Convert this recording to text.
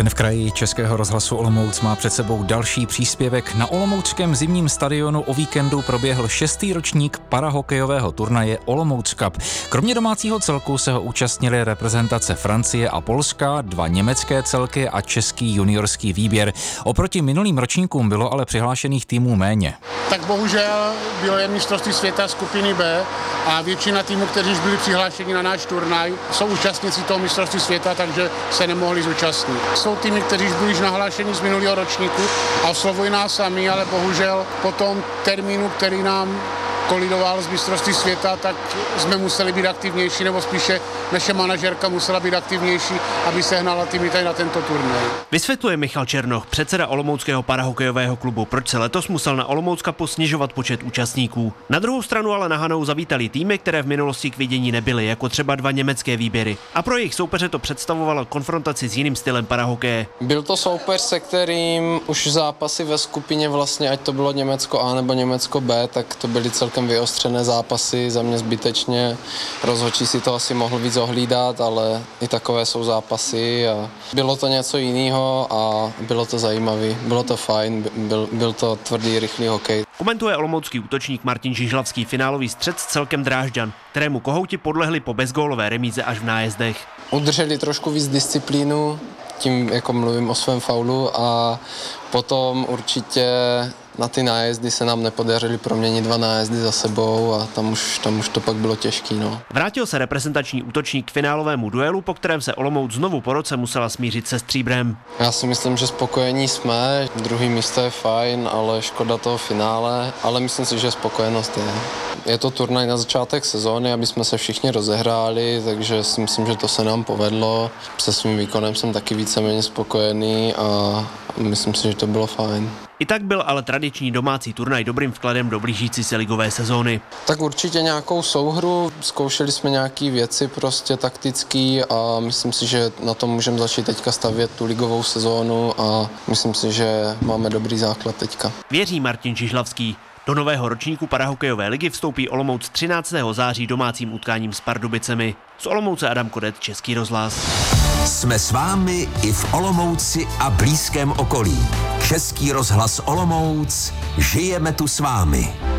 Den v kraji Českého rozhlasu Olomouc má před sebou další příspěvek. Na olomouckém zimním stadionu o víkendu proběhl 6. ročník parahokejového turnaje Olomouc Cup. Kromě domácího celku se ho účastnily reprezentace Francie a Polska, 2 německé celky a český juniorský výběr. Oproti minulým ročníkům bylo ale přihlášených týmů méně. Tak bohužel bylo jen mistrovství světa skupiny B a většina týmů, kteří byli přihlášeni na náš turnaj, jsou účastníci toho mistrovství světa, takže se nemohli zúčastnit. Jsou týmy, kteří byli nahlášeni z minulého ročníku a oslovují nás sami, ale bohužel po tom termínu, který nám kolidoval z mistrovství světa, tak jsme museli být aktivnější, nebo spíše naše manažerka musela být aktivnější, aby sehnala týmy tady na tento turnaj. Vysvětluje Michal Černoch, předseda olomouckého parahokejového klubu, proč se letos musel na Olomouc Cupu snižovat počet účastníků. Na druhou stranu ale na Hanou zavítali týmy, které v minulosti k vidění nebyly, jako třeba 2 německé výběry. A pro jejich soupeře to představovalo konfrontaci s jiným stylem parahokeje. Byl to soupeř, se kterým už zápasy ve skupině vlastně, ať to bylo Německo A nebo Německo B, tak to byly celkem vyostřené zápasy, za mě zbytečně. Rozhodčí si to asi mohl víc ohlídat, ale i takové jsou zápasy a bylo to něco jiného a bylo to zajímavé, bylo to fajn, byl to tvrdý, rychlý hokej. Komentuje olomoucký útočník Martin Žižlavský finálový střet s celkem Drážďan, kterému kohouti podlehli po bezgólové remíze až v nájezdech. Udrželi trošku víc disciplínu, tím jako mluvím o svém faulu, a potom určitě na ty nájezdy se nám nepodařily proměnit 2 nájezdy za sebou a tam už to pak bylo těžký. No. Vrátil se reprezentační útočník k finálovému duelu, po kterém se Olomouc znovu po roce musela smířit se stříbrem. Já si myslím, že spokojení jsme, 2. místo je fajn, ale škoda toho finále, ale myslím si, že spokojenost je. Je to turnaj na začátek sezóny, aby jsme se všichni rozehráli, takže si myslím, že to se nám povedlo. Se svým výkonem jsem taky víceméně spokojený a myslím si, že to bylo fajn. I tak byl ale tradiční domácí turnaj dobrým vkladem do blížící se ligové sezóny. Tak určitě nějakou souhru, zkoušeli jsme nějaké věci prostě taktický a myslím si, že na tom můžeme začít teďka stavět tu ligovou sezónu a myslím si, že máme dobrý základ teďka. Věří Martin Žižlavský. Do nového ročníku parahokejové ligy vstoupí Olomouc 13. září domácím utkáním s Pardubicemi. Z Olomouce Adam Kodet, Český rozhlas. Jsme s vámi i v Olomouci a blízkém okolí. Český rozhlas Olomouc, žijeme tu s vámi.